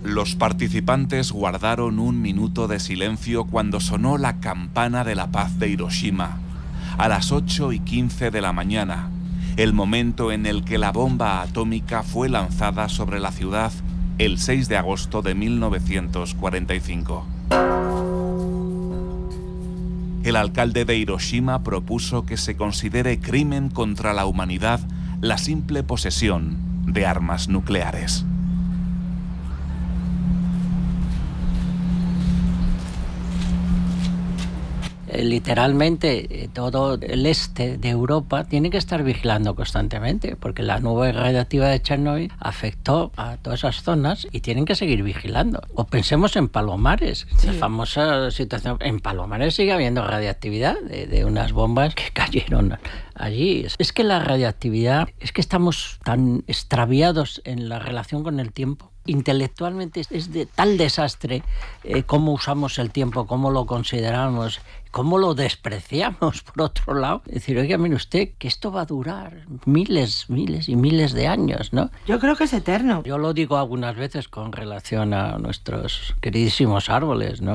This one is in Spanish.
Los participantes guardaron un minuto de silencio cuando sonó la campana de la paz de Hiroshima, a las 8:15 de la mañana, el momento en el que la bomba atómica fue lanzada sobre la ciudad el 6 de agosto de 1945. El alcalde de Hiroshima propuso que se considere crimen contra la humanidad la simple posesión de armas nucleares. Literalmente todo el este de Europa tiene que estar vigilando constantemente, porque la nube radiactiva de Chernobyl afectó a todas esas zonas y tienen que seguir vigilando. O pensemos en Palomares, la famosa situación. En Palomares sigue habiendo radiactividad de unas bombas que cayeron allí. Es que la radiactividad, es que estamos tan extraviados en la relación con el tiempo. Intelectualmente es de tal desastre cómo usamos el tiempo, cómo lo consideramos, cómo lo despreciamos, por otro lado. Es decir, oiga, mire usted, que esto va a durar miles y miles de años, ¿no? Yo creo que es eterno. Yo lo digo algunas veces con relación a nuestros queridísimos árboles, ¿no?